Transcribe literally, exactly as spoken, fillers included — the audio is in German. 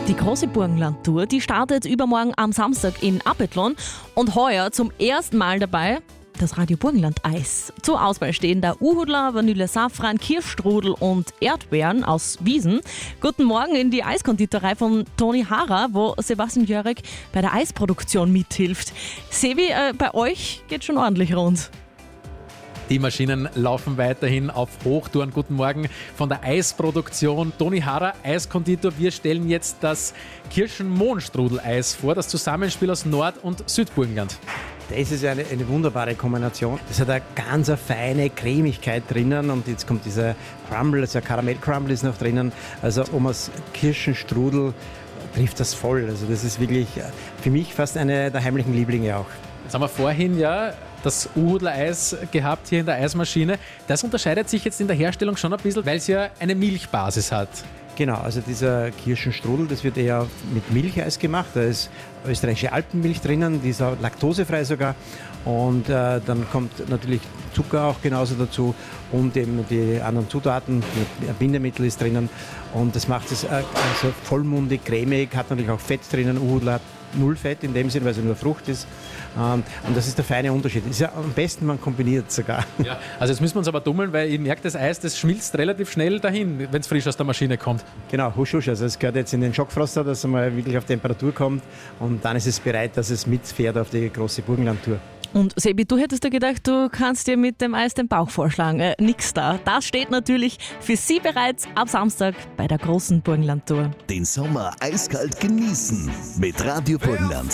Die große Burgenland-Tour, die startet übermorgen am Samstag in Appetlon und heuer zum ersten Mal dabei das Radio Burgenland Eis. Zur Auswahl stehen da Uhudler, Vanille Safran, Kirschstrudel und Erdbeeren aus Wiesen. Guten Morgen in die Eiskonditorei von Toni Hara, wo Sebastian Jörek bei der Eisproduktion mithilft. Sebi, äh, bei euch geht schon ordentlich rund. Die Maschinen laufen weiterhin auf Hochtouren. Guten Morgen von der Eisproduktion. Toni Hara, Eiskonditor. Wir stellen jetzt das Kirschen-Mohnstrudel-Eis vor, das Zusammenspiel aus Nord- und Südburgenland. Das ist eine, eine wunderbare Kombination. Das hat eine ganz feine Cremigkeit drinnen und jetzt kommt dieser Crumble, also Karamell-Crumble ist noch drinnen. Also um das Kirschenstrudel trifft das voll. Also das ist wirklich für mich fast eine der heimlichen Lieblinge auch. Jetzt haben wir vorhin ja das Uhudler-Eis gehabt hier in der Eismaschine. Das unterscheidet sich jetzt in der Herstellung schon ein bisschen, weil es ja eine Milchbasis hat. Genau, also dieser Kirschenstrudel, das wird eher mit Milcheis gemacht. Da ist österreichische Alpenmilch drinnen, die ist auch laktosefrei sogar. Und äh, dann kommt natürlich Zucker auch genauso dazu und eben die anderen Zutaten, ein Bindemittel ist drinnen. Und das macht es äh, also vollmundig, cremig, hat natürlich auch Fett drinnen. Uhudler hat null Fett in dem Sinn, weil es nur Frucht ist. Ähm, und das ist der feine Unterschied. Ist ja am besten, man kombiniert sogar. Ja, also jetzt müssen wir uns aber dummeln, weil ich merke, das Eis, das schmilzt relativ schnell dahin, wenn es frisch aus der Maschine kommt. Genau, husch, husch. Also es gehört jetzt in den Schockfroster, dass es mal wirklich auf Temperatur kommt und dann ist es bereit, dass es mitfährt auf die große Burgenland-Tour. Und Sebi, du hättest dir gedacht, du kannst dir mit dem Eis den Bauch vorschlagen. Äh, nix da. Das steht natürlich für Sie bereits ab Samstag bei der großen Burgenland-Tour. Den Sommer eiskalt genießen mit Radio Burgenland.